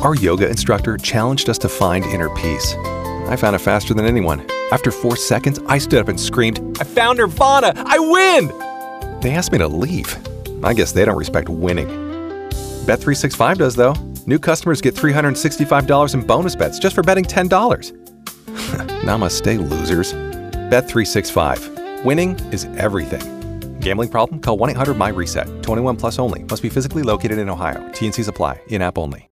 Our yoga instructor challenged us to find inner peace. I found it faster than anyone. After 4 seconds, I stood up and screamed, "I found Nirvana! I win!" They asked me to leave. I guess they don't respect winning. Bet365 does, though. New customers get $365 in bonus bets just for betting $10. Namaste, losers. Bet365. Winning is everything. Gambling problem? Call 1-800-MY-RESET. 21 plus only. Must be physically located in Ohio. T&Cs apply. In-app only.